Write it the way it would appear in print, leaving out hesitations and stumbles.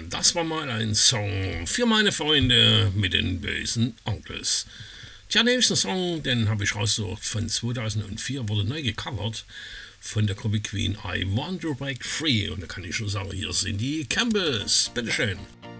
Das war mal ein Song für meine Freunde mit den bösen Onkels. Tja, der nächste Song, den habe ich rausgesucht von 2004, wurde neu gecovert von der Gruppe Queen. I Want to Break Free. Und da kann ich schon sagen, hier sind die Campbells. Bitteschön.